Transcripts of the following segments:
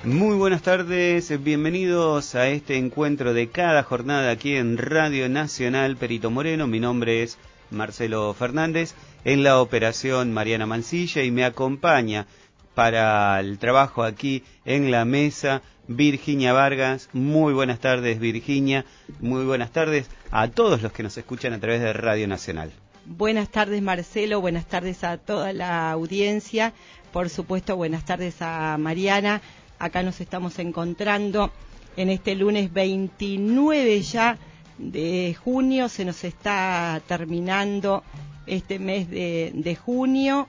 Muy buenas tardes, bienvenidos a este encuentro de cada jornada aquí en Radio Nacional Perito Moreno. Mi nombre es Marcelo Fernández, en la operación Mariana Mancilla, y me acompaña para el trabajo aquí en la mesa Virginia Vargas. Muy buenas tardes, Virginia. Muy buenas tardes a todos los que nos escuchan a través de Radio Nacional. Buenas tardes, Marcelo, buenas tardes a toda la audiencia, por supuesto buenas tardes a Mariana. Acá nos estamos encontrando en este lunes 29 ya de junio, se nos está terminando este mes de junio,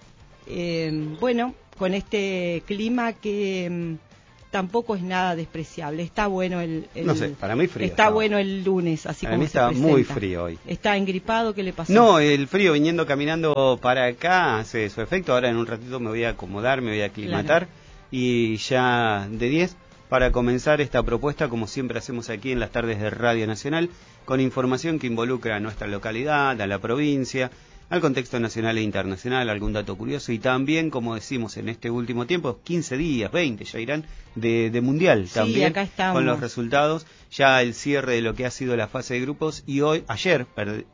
bueno, con este clima que tampoco es nada despreciable. Está bueno no sé, para mí frío. Está bueno el lunes, así para como mí está se presenta. muy frío hoy. ¿Está engripado? ¿Qué le pasó? No, el frío viniendo caminando para acá hace su efecto. Ahora en un ratito me voy a acomodar, me voy a aclimatar. Claro. Y ya de 10 para comenzar esta propuesta, como siempre hacemos aquí en las tardes de Radio Nacional, con información que involucra a nuestra localidad, a la provincia, al contexto nacional e internacional, algún dato curioso, y también, como decimos en este último tiempo, 15 días, 20 ya irán, de Mundial. Sí, también, acá estamos. Con los resultados, ya el cierre de lo que ha sido la fase de grupos, y ayer,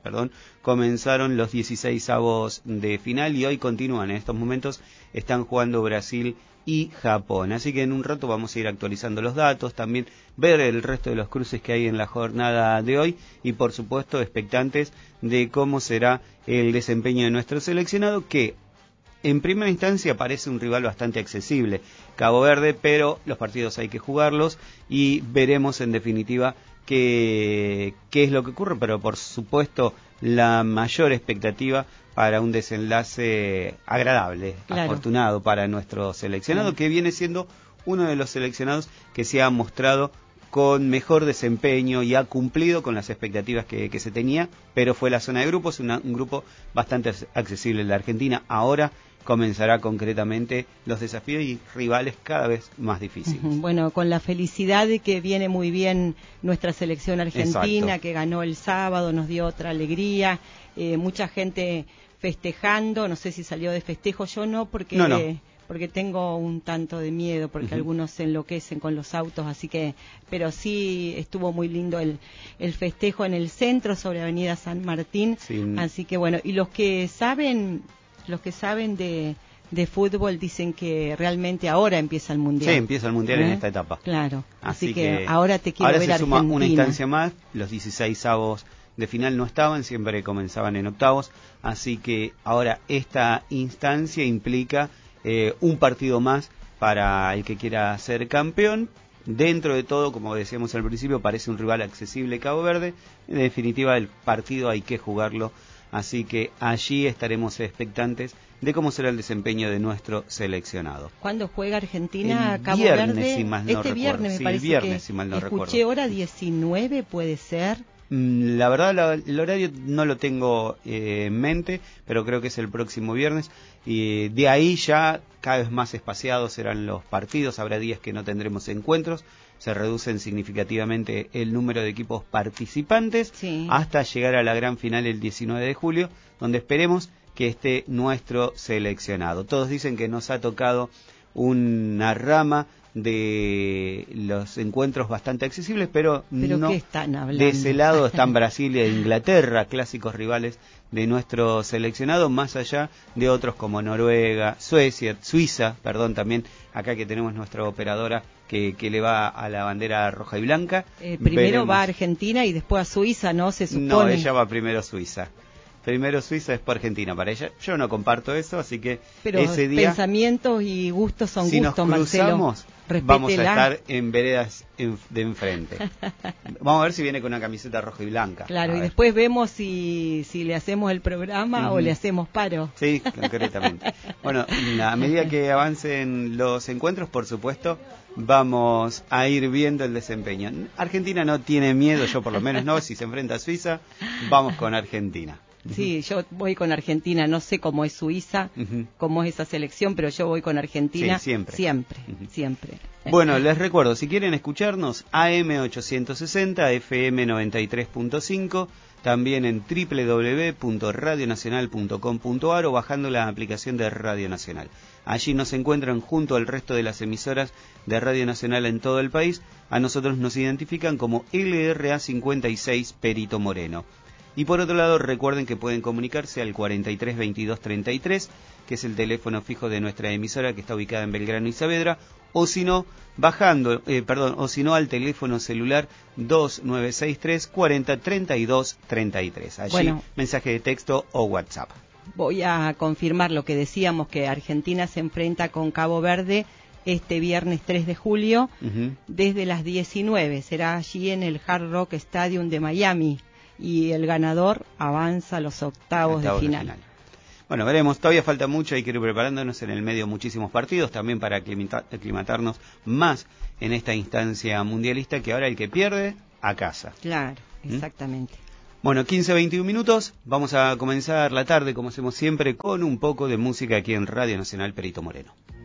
comenzaron los 16avos de final, y hoy continúan. En estos momentos están jugando Brasil y Japón. Así que en un rato vamos a ir actualizando los datos, también ver el resto de los cruces que hay en la jornada de hoy y por supuesto expectantes de cómo será el desempeño de nuestro seleccionado, que en primera instancia parece un rival bastante accesible, Cabo Verde, pero los partidos hay que jugarlos y veremos en definitiva qué es lo que ocurre, pero por supuesto la mayor expectativa para un desenlace agradable, claro, afortunado para nuestro seleccionado, que viene siendo uno de los seleccionados que se ha mostrado con mejor desempeño y ha cumplido con las expectativas que se tenía, pero fue la zona de grupos, un grupo bastante accesible. La Argentina ahora comenzará concretamente los desafíos y rivales cada vez más difíciles. Bueno, con la felicidad de que viene muy bien nuestra selección argentina. Exacto. Que ganó el sábado, nos dio otra alegría, mucha gente festejando, no sé si salió de festejo, yo no, porque tengo un tanto de miedo, porque algunos se enloquecen con los autos, así que, pero sí estuvo muy lindo el festejo en el centro sobre Avenida San Martín, sí. Así que bueno, y los que saben de fútbol dicen que realmente ahora empieza el Mundial. Sí, empieza el Mundial en esta etapa. Claro, así que ahora te quiero ver a Argentina. Ahora se suma una instancia más, los 16avos de final no estaban, siempre comenzaban en octavos, así que ahora esta instancia implica un partido más para el que quiera ser campeón. Dentro de todo, como decíamos al principio, parece un rival accesible Cabo Verde. En definitiva, el partido hay que jugarlo, así que allí estaremos expectantes de cómo será el desempeño de nuestro seleccionado. ¿Cuándo juega Argentina a Cabo Verde? Si mal no este recuerdo. Viernes me parece, el viernes, que si mal no escuché recuerdo. hora 19, ¿puede ser? La verdad, el horario no lo tengo en mente, pero creo que es el próximo viernes. Y de ahí ya cada vez más espaciados serán los partidos. Habrá días que no tendremos encuentros. Se reducen significativamente el número de equipos participantes, sí, hasta llegar a la gran final el 19 de julio, donde esperemos que esté nuestro seleccionado. Todos dicen que nos ha tocado una rama de los encuentros bastante accesibles, pero no. ¿Qué están hablando? De ese lado están Brasil e Inglaterra, clásicos rivales de nuestro seleccionado, más allá de otros como Noruega, Suiza, también acá que tenemos nuestra operadora que le va a la bandera roja y blanca. Primero va a Argentina y después a Suiza, ¿no? Se supone. No, ella va primero a Suiza. Primero Suiza, después Argentina para ella. Yo no comparto eso, así que pero ese día... pensamientos y gustos son si gustos, Marcelo. Vamos a estar en veredas de enfrente. Vamos a ver si viene con una camiseta roja y blanca. Claro, y después vemos si le hacemos el programa o le hacemos paro. Sí, concretamente. Bueno, a medida que avancen los encuentros, por supuesto, vamos a ir viendo el desempeño. Argentina no tiene miedo, yo por lo menos no, si se enfrenta a Suiza, vamos con Argentina. Sí, yo voy con Argentina, no sé cómo es Suiza, cómo es esa selección, pero yo voy con Argentina, sí, siempre. Siempre. Bueno, les recuerdo, si quieren escucharnos, AM860, FM93.5, también en www.radionacional.com.ar o bajando la aplicación de Radio Nacional. Allí nos encuentran junto al resto de las emisoras de Radio Nacional en todo el país. A nosotros nos identifican como LRA56 Perito Moreno. Y por otro lado, recuerden que pueden comunicarse al 43 22 33, que es el teléfono fijo de nuestra emisora que está ubicada en Belgrano y Saavedra, o si no, al teléfono celular 2963 40 32 33. Allí, mensaje de texto o WhatsApp. Voy a confirmar lo que decíamos, que Argentina se enfrenta con Cabo Verde este viernes 3 de julio, desde las 19. Será allí en el Hard Rock Stadium de Miami. Y el ganador avanza a los octavos de final. Bueno, veremos, todavía falta mucho, hay que ir preparándonos, en el medio muchísimos partidos, también para aclimatarnos más en esta instancia mundialista, que ahora el que pierde, a casa. Claro, exactamente. Bueno, 15-21 minutos, vamos a comenzar la tarde, como hacemos siempre, con un poco de música aquí en Radio Nacional Perito Moreno.